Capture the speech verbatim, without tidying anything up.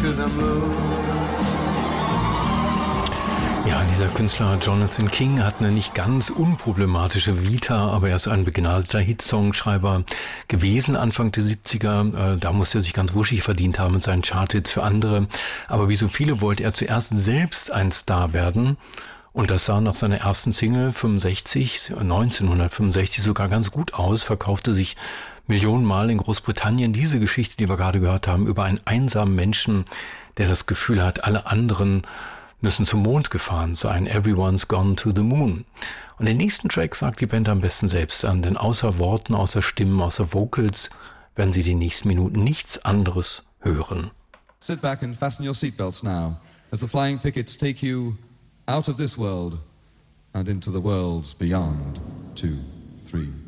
to the moon. Ja, dieser Künstler Jonathan King hat eine nicht ganz unproblematische Vita, aber er ist ein begnadeter Hitsongschreiber gewesen Anfang der siebziger. Da musste er sich ganz wuschig verdient haben mit seinen Charthits für andere. Aber wie so viele wollte er zuerst selbst ein Star werden. Und das sah nach seiner ersten Single fünfundsechzig, neunzehnhundertfünfundsechzig sogar ganz gut aus, verkaufte sich Millionenmal in Großbritannien. Diese Geschichte, die wir gerade gehört haben, über einen einsamen Menschen, der das Gefühl hat, alle anderen müssen zum Mond gefahren sein. Everyone's gone to the moon. Und den nächsten Track sagt die Band am besten selbst an, denn außer Worten, außer Stimmen, außer Vocals werden sie die nächsten Minuten nichts anderes hören. Sit back and fasten your seatbelts now as the Flying Pickets take you out of this world and into the worlds beyond. Two, three.